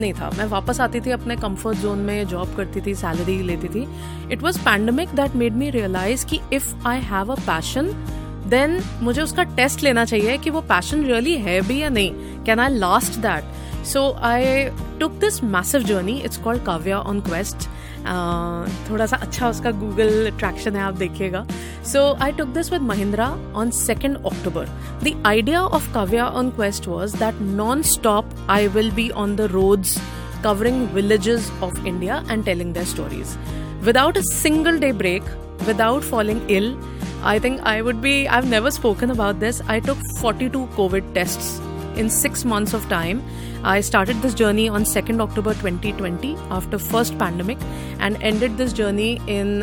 नहीं था. मैं वापस आती थी अपने कंफर्ट जोन में, जॉब करती थी, सैलरी लेती थी. It was pandemic that made me realise कि if I have a passion then मुझे उसका टेस्ट लेना चाहिए कि वो पैशन रियली है भी या नहीं. Can I last that? So I took this massive journey. It's called Kavya on quest. थोड़ा सा अच्छा उसका गूगल ट्रैक्शन है, आप देखिएगा. सो आई took this with Mahindra on 2nd October. The idea of Kavya on Quest was that non-stop I will be on the roads covering villages of India and telling their stories. Without a single day break, without falling ill, I think I've never spoken about this. I took 42 COVID tests in 6 months of time. I started this journey on 2nd October 2020 after first pandemic and ended this journey in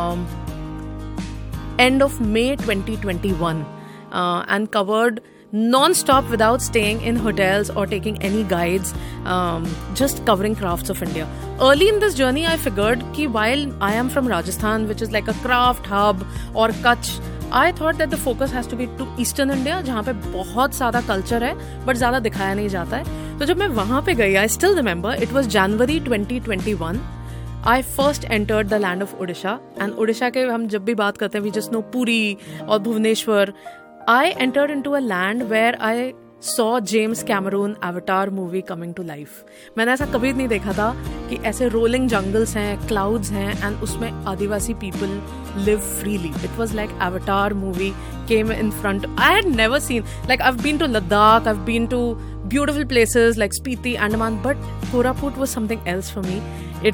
end of May 2021 and covered non-stop without staying in hotels or taking any guides, just covering crafts of India. Early in this journey, I figured कि while I am from Rajasthan, which is like a craft hub, or Kutch, I thought that the focus has to be to Eastern India, जहाँ पे बहुत सारा culture है, but ज़्यादा दिखाया नहीं जाता है. तो जब मैं वहाँ पे गई, I still remember, it was January 2021. I first entered the land of Odisha, and Odisha के हम जब भी बात करते हैं, we just know Puri और Bhubaneswar. I entered into a land where I saw James Cameron Avatar movie coming to life. मैंने ऐसा कभी नहीं देखा था कि ऐसे rolling jungles हैं, clouds हैं, and उसमें आदिवासी people live freely. It was like Avatar movie came in front. I had never seen, like I've been to Ladakh, I've been to beautiful places like Spiti, Andaman, but Koraput was something else for me.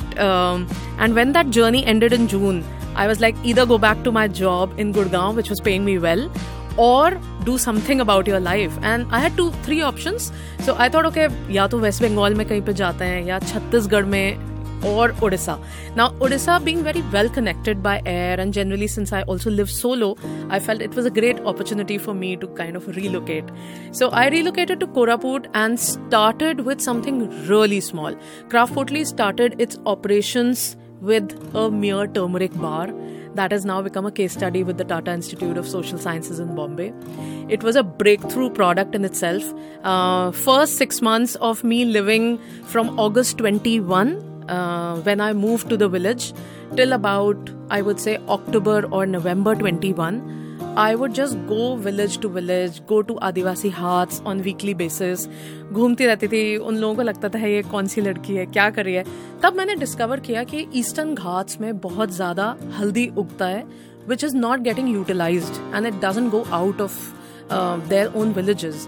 And when that journey ended in June, I was like, either go back to my job in Gurgaon, which was paying me well, or do something about your life. And I had 3 options. So I thought, okay, या तो West Bengal में कहीं पे जाते हैं, या छत्तीसगढ़ में, or Odisha. Now, Odisha being very well connected by air, and generally since I also live solo, I felt it was a great opportunity for me to kind of relocate. So I relocated to Koraput and started with something really small. Craft Potli started its operations with a mere turmeric bar that has now become a case study with the Tata Institute of Social Sciences in Bombay. It was a breakthrough product in itself. First 6 months of me living from August 21, when I moved to the village, till about, I would say, October or November 21, I would just go village to village, go to Adivasi Haats on weekly basis. घूमती रहती थी. उन लोगों को लगता था ये कौन सी लड़की है, क्या कर रही है. तब मैंने डिस्कवर किया कि ईस्टर्न घाट्स में बहुत ज़्यादा हल्दी उगता है, which is not getting utilized, and it doesn't go out of their own villages.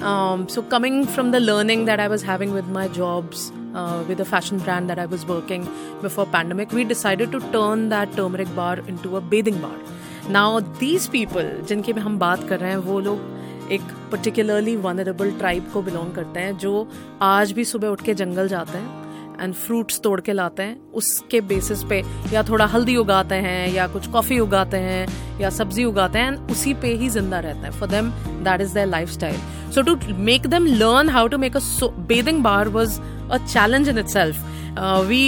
So coming from the learning that I was having with my jobs, with a fashion brand that I was working before pandemic, we decided to turn that turmeric bar into a bathing bar. Now these people जिनकी हम बात कर रहे हैं, वो लोग एक particularly vulnerable tribe को belong करते हैं, जो आज भी सुबह उठ के जंगल जाते हैं एंड फ्रूट्स तोड़ के लाते हैं. उसके बेसिस पे या थोड़ा हल्दी उगाते हैं, या कुछ कॉफी उगाते हैं, या सब्जी उगाते हैं, एंड उसी पे ही जिंदा रहते हैं. For them that is there lifestyle. So to make them learn how to make a bathing bar was a challenge in itself. We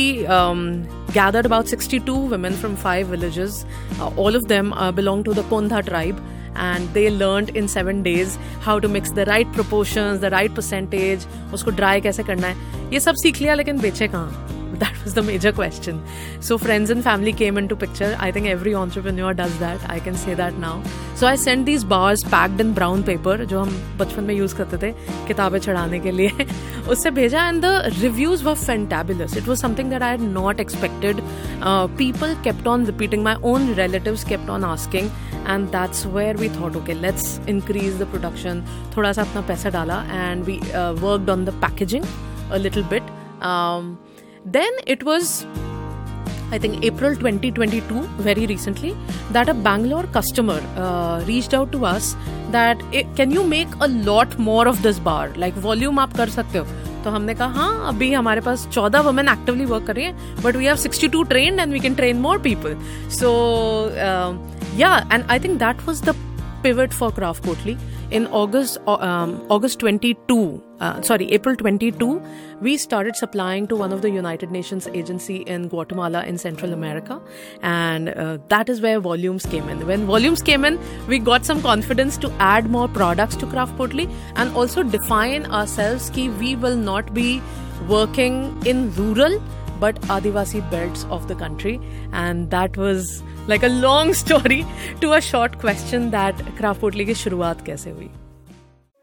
gathered about 62 women from 5 villages. All of them belong to the Kondha tribe, and they learned in 7 days how to mix the right proportions, the right percentage, उसको dry कैसे करना है. ये सब सीख लिया, लेकिन बेचे कहाँ? That was the major question. So friends and family came into picture. I think every entrepreneur does that. I can say that now. So I sent these bars packed in brown paper, जो हम बचपन में use करते थे किताबें चढ़ाने के लिए. उससे भेजा, and the reviews were fantabulous. It was something that I had not expected. People kept on repeating. My own relatives kept on asking, and that's where we thought, okay, let's increase the production. थोड़ा सा अपना पैसा डाला, and we worked on the packaging a little bit. Then it was, I think, April 2022, very recently, that a Bangalore customer reached out to us that, can you make a lot more of this bar? Like, volume आप कर सकते हो? तो हमने कहा, हाँ, अभी हमारे पास 14 women actively work कर रही हैं, but we have 62 trained and we can train more people. So, yeah, and I think that was the pivot for Craft Potli. In April 22, we started supplying to one of the United Nations agency in Guatemala in Central America, and that is where volumes came in. When volumes came in, we got some confidence to add more products to Craft Potli, and also define ourselves कि we will not be working in rural but Adivasi belts of the country. And that was like a long story to a short question that Craft Potli की शुरुआत कैसे हुई.